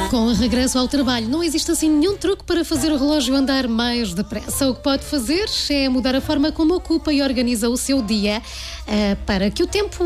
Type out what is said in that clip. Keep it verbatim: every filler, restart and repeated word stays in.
Com o regresso ao trabalho, não existe assim nenhum truque para fazer o relógio andar mais depressa. O que pode fazer é mudar a forma como ocupa e organiza o seu dia uh, para que o tempo